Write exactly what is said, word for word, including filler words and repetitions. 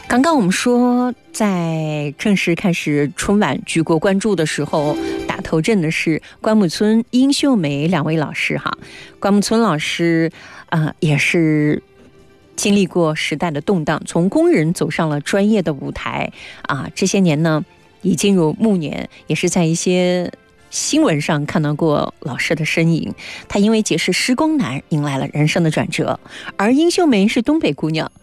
刚刚我们说，在正式开始春晚举国关注的时候，打头阵的是关牧村、殷秀梅两位老师哈。关牧村老师啊、呃，也是经历过时代的动荡，从工人走上了专业的舞台啊。这些年呢，已进入暮年，也是在一些新闻上看到过老师的身影。他因为结识施工男，迎来了人生的转折。而殷秀梅是东北姑娘，